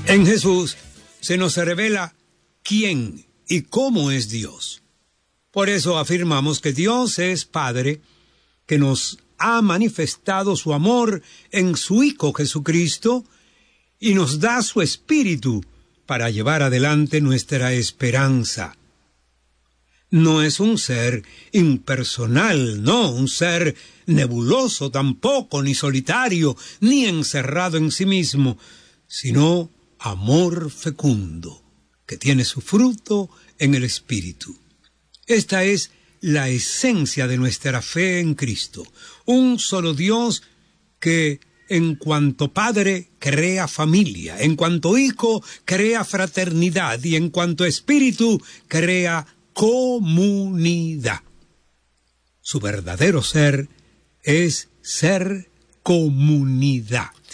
En Jesús se nos revela quién y cómo es Dios. Por eso afirmamos que Dios es Padre, que nos ha manifestado su amor en su Hijo Jesucristo y nos da su Espíritu para llevar adelante nuestra esperanza. No es un ser impersonal, no un ser nebuloso tampoco, ni solitario, ni encerrado en sí mismo, sino amor fecundo, que tiene su fruto en el Espíritu. Esta es la esencia de nuestra fe en Cristo, un solo Dios que en cuanto Padre crea familia, en cuanto Hijo crea fraternidad y en cuanto Espíritu crea comunidad. Su verdadero ser es ser comunidad.